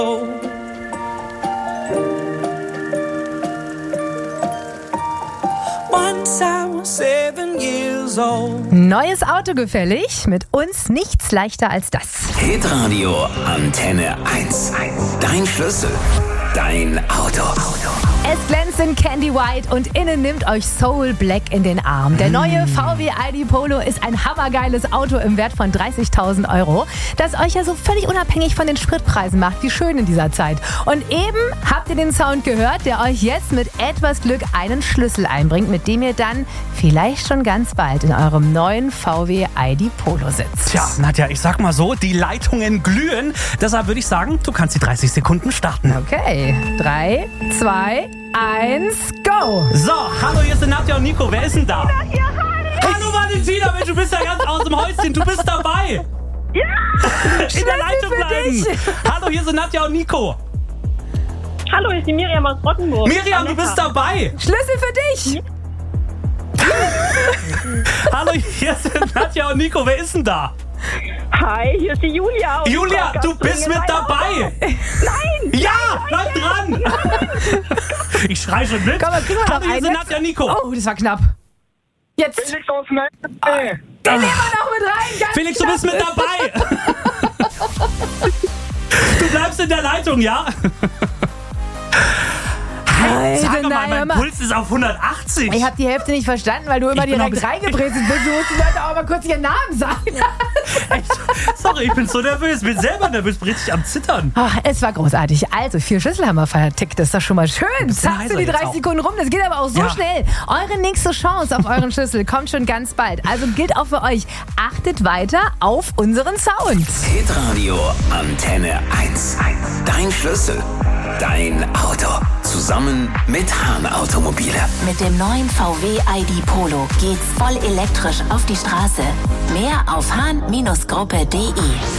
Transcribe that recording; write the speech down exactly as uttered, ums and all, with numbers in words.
Neues Auto gefällig? Mit uns nichts leichter als das. Hitradio Antenne eins. Dein Schlüssel. Dein Auto. Es glänzt in Candy White und innen nimmt euch Soul Black in den Arm. Der neue V W I D Polo ist ein hammergeiles Auto im Wert von dreißigtausend Euro, das euch ja so völlig unabhängig von den Spritpreisen macht. Wie schön in dieser Zeit. Und eben habt ihr den Sound gehört, der euch jetzt mit etwas Glück einen Schlüssel einbringt, mit dem ihr dann vielleicht schon ganz bald in eurem neuen V W I D Polo sitzt. Tja, Nadja, ich sag mal so, die Leitungen glühen. Deshalb würde ich sagen, du kannst die dreißig Sekunden starten. Okay, drei, zwei, eins, go! So, hallo, hier sind Nadja und Nico. Wer ist denn da? Ja, hi. Hallo Valentina, Mensch, du bist ja ganz aus dem Häuschen. Du bist dabei. Ja. In der Leitung für bleiben. dich. Hallo, hier sind Nadja und Nico. Hallo, hier ist die Miriam aus Rottenburg. Miriam, du bist dabei. Schlüssel für dich! Hallo, hier sind Nadja und Nico. Wer ist denn da? Hi, hier ist die Julia. Und Julia, du bist mit dabei. Nein! Ja, bleib dran. Ich schrei schon mit. Komm, was kriegen wir noch? Hallo, hier sind Eine? Nadja und Nico. Oh, das war knapp. Jetzt. Felix aus Nein. Den nehmen wir noch mit rein. Ganz Felix, du bist mit dabei. Du bleibst in der Leitung, ja? Sag mal, mein Nein, Puls ist auf hundertachtzig. ich habe die Hälfte nicht verstanden, weil du immer Ich bin direkt noch- reingebrezelt bist. Du musst die Leute auch mal kurz ihren Namen sagen. Echt? Sorry, ich bin so nervös. Bin selber nervös, bin richtig am Zittern. Oh, es war großartig. Also, vier Schlüssel haben wir vertickt. Das ist doch schon mal schön. bisschen Zackst du heiser die jetzt dreißig auch. Sekunden rum. Das geht aber auch so Ja. schnell. Eure nächste Chance auf euren Schlüssel kommt schon ganz bald. Also gilt auch für euch. Achtet weiter auf unseren Sound. Hitradio Antenne eins. Dein Schlüssel. Dein Auto. Zusammen mit Hahn Automobile. Mit dem neuen V W I D Polo geht's voll elektrisch auf die Straße. Mehr auf hahn Gruppe punkt de.